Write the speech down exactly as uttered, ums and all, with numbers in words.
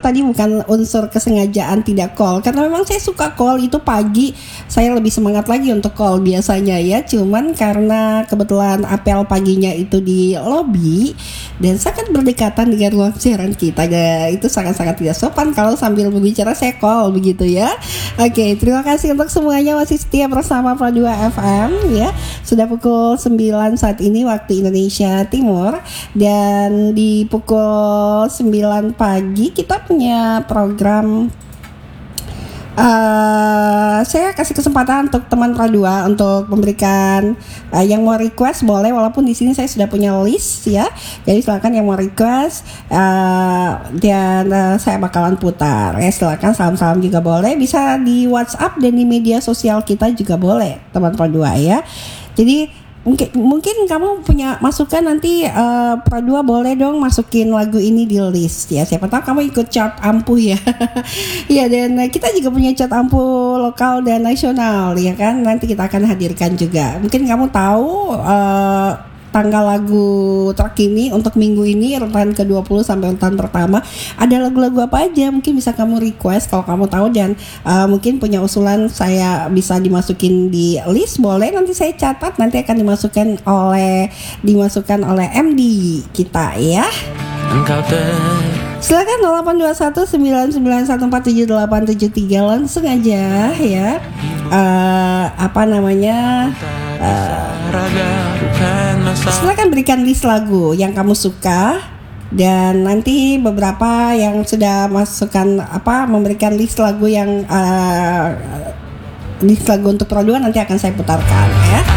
tadi bukan unsur kesengajaan tidak call, karena memang saya suka call itu pagi, saya lebih semangat lagi untuk call biasanya ya. Cuman karena kebetulan apel paginya itu di lobby dan sangat berdekatan dengan ruang siaran kita, ya, itu sangat-sangat tidak sopan kalau sambil berbicara saya call begitu ya. Oke, terima kasih untuk semuanya masih setia bersama Pro dua F M ya. Sudah pukul sembilan saat ini waktu Indonesia Timur, dan di pukul sembilan pagi kita punya program. Uh, saya kasih kesempatan untuk teman Pro dua untuk memberikan uh, yang mau request boleh, walaupun di sini saya sudah punya list ya. Jadi silakan yang mau request uh, dan uh, saya bakalan putar. Ya silakan, salam-salam juga boleh, bisa di WhatsApp dan di media sosial kita juga boleh teman Pro dua ya. Jadi Mungkin, mungkin kamu punya masukan nanti uh, Pro dua boleh dong masukin lagu ini di list ya. Siapa tahu kamu ikut chart ampuh ya. Ya, dan kita juga punya chart ampuh lokal dan nasional ya kan. Nanti kita akan hadirkan juga. Mungkin kamu tahu uh, tanggal lagu terkini untuk minggu ini, urutan ke dua puluh sampai urutan pertama, ada lagu-lagu apa aja, mungkin bisa kamu request kalau kamu tahu, dan uh, mungkin punya usulan saya bisa dimasukin di list, boleh, nanti saya catat, nanti akan dimasukkan oleh dimasukkan oleh M D kita ya. Engkau ter- Silakan nol delapan dua satu sembilan sembilan satu empat tujuh delapan tujuh tiga, langsung aja ya. Uh, apa namanya? Uh, silakan berikan list lagu yang kamu suka, dan nanti beberapa yang sudah masukkan apa memberikan list lagu yang uh, list lagu untuk Pro dua nanti akan saya putarkan ya.